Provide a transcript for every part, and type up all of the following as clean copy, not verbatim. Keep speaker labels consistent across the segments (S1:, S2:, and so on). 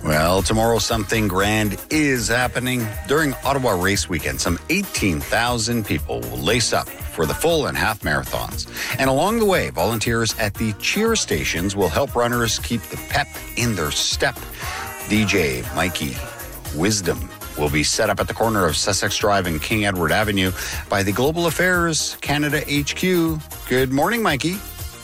S1: Well, tomorrow something grand is happening. During Ottawa Race Weekend, some 18,000 people will lace up for the full and half marathons. And along the way, volunteers at the cheer stations will help runners keep the pep in their step. DJ Mikey Wisdom will be set up at the corner of Sussex Drive and King Edward Avenue by the Global Affairs Canada HQ. Good morning, Mikey.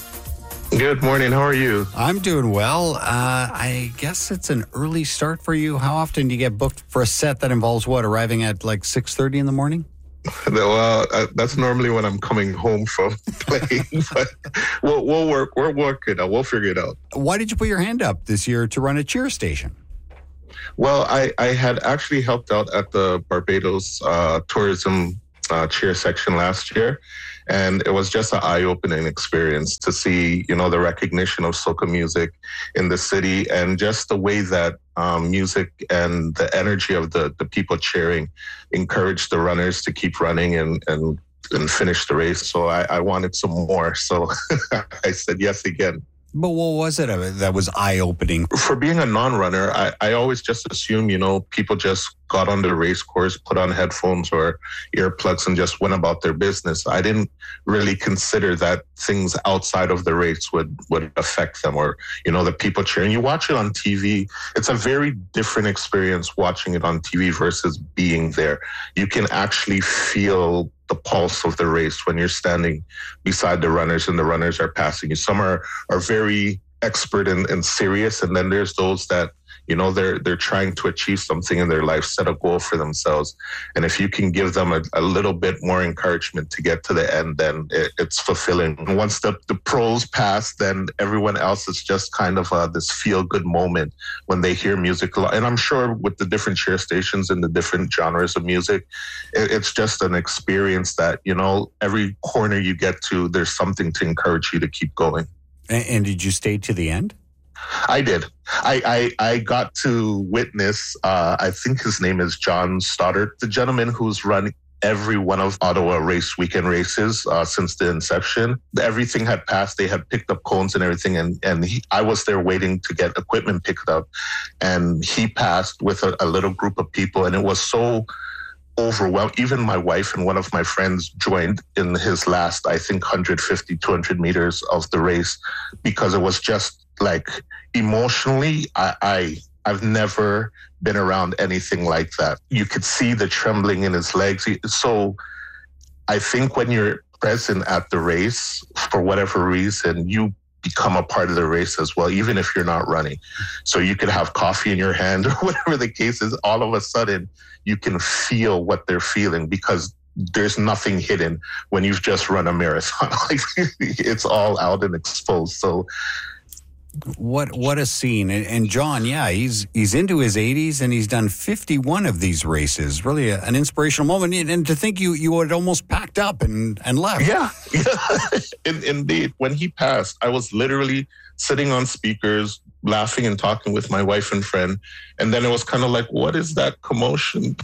S2: Good morning. How are you?
S1: I'm doing well. I guess it's an early start for you. How often do you get booked for a set that involves arriving at like 6:30 in the morning?
S2: Well, that's normally when I'm coming home from playing. But we'll work. We'll work it out. We'll figure it out.
S1: Why did you put your hand up this year to run a cheer station?
S2: Well, I had actually helped out at the Barbados tourism cheer section last year. And it was just an eye-opening experience to see, the recognition of soca music in the city and just the way that music and the energy of the people cheering encouraged the runners to keep running and finish the race. So I wanted some more. So I said yes again.
S1: But what was it that was eye-opening?
S2: For being a non-runner, I always just assume, people just got on the race course, put on headphones or earplugs and just went about their business. I didn't really consider that things outside of the race would affect them or, the people cheering. You watch it on TV. It's a very different experience watching it on TV versus being there. You can actually feel the pulse of the race when you're standing beside the runners and the runners are passing you. Some are very expert and serious. And then there's those that, they're trying to achieve something in their life, set a goal for themselves. And if you can give them a little bit more encouragement to get to the end, then it's fulfilling. And once the pros pass, then everyone else is just kind of this feel-good moment when they hear music. And I'm sure with the different cheer stations and the different genres of music, it's just an experience that, every corner you get to, there's something to encourage you to keep going.
S1: And did you stay to the end?
S2: I did. I got to witness, I think his name is John Stoddart, the gentleman who's run every one of Ottawa Race Weekend races since the inception. Everything had passed. They had picked up cones and everything. And I was there waiting to get equipment picked up. And he passed with a little group of people. And it was so overwhelmed. Even my wife and one of my friends joined in his last, I think, 150, 200 meters of the race because it was just like emotionally, I've never been around anything like that. You could see the trembling in his legs. So I think when you're present at the race, for whatever reason, you become a part of the race as well, even if you're not running. So you could have coffee in your hand or whatever the case is. All of a sudden, you can feel what they're feeling because there's nothing hidden when you've just run a marathon. It's all out and exposed. So
S1: what a scene. And John, yeah, he's into his 80s and he's done 51 of these races. Really an inspirational moment. And to think you had almost packed up and left.
S2: Yeah. Indeed. When he passed, I was literally sitting on speakers, laughing and talking with my wife and friend. And then it was kind of like, what is that commotion?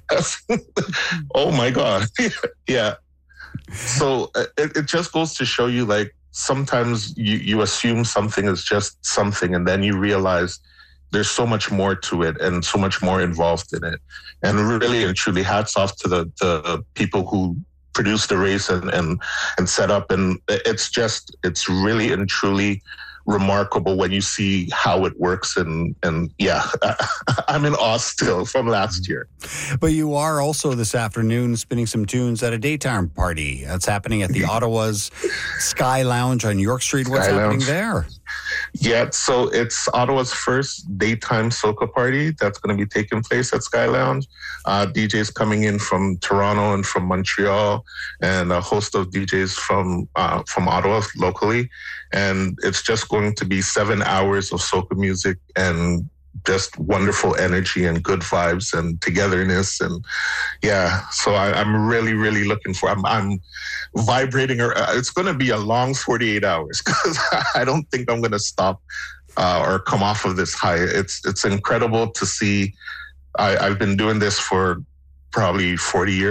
S2: Oh my God. Yeah. So it just goes to show you, like, sometimes you assume something is just something, and then you realize there's so much more to it and so much more involved in it. And really and truly, hats off to the people who produced the race and set up. And it's really and truly remarkable when you see how it works. And yeah, I'm in awe still from last year.
S1: But you are also this afternoon spinning some tunes at a daytime party. That's happening at the Ottawa's Sky Lounge on York Street. What's happening there?
S2: Yeah, so it's Ottawa's first daytime soca party that's going to be taking place at Sky Lounge. DJs coming in from Toronto and from Montreal, and a host of DJs from Ottawa locally. And it's just going to be 7 hours of soca music and just wonderful energy and good vibes and togetherness. And yeah, so I'm really, really looking for, I'm vibrating. It's going to be a long 48 hours because I don't think I'm going to stop or come off of this high. It's incredible to see. I've been doing this for probably 40 years.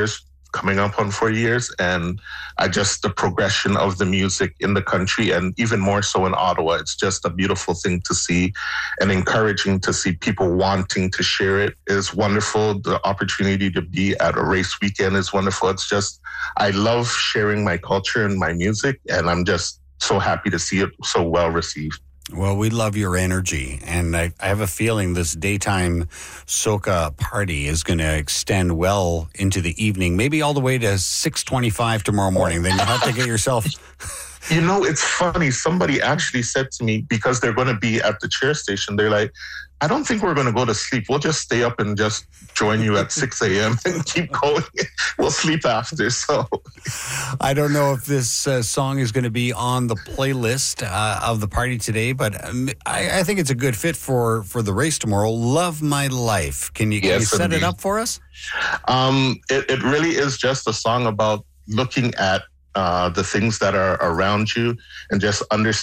S2: coming up on 4 years. And the progression of the music in the country, and even more so in Ottawa, it's just a beautiful thing to see and encouraging to see people wanting to share it is wonderful. The opportunity to be at a race weekend is wonderful. It's just, I love sharing my culture and my music, and I'm just so happy to see it so well received.
S1: Well, we love your energy, and I have a feeling this daytime soca party is going to extend well into the evening, maybe all the way to 6:25 tomorrow morning. Then you have to get yourself...
S2: You know, it's funny. Somebody actually said to me, because they're going to be at the cheer station, they're like, I don't think we're going to go to sleep. We'll just stay up and just join you at 6 a.m. and keep going. We'll sleep after. So
S1: I don't know if this song is going to be on the playlist of the party today, but I think it's a good fit for the race tomorrow. Love My Life. Can you set it up for us?
S2: It really is just a song about looking at the things that are around you and just understanding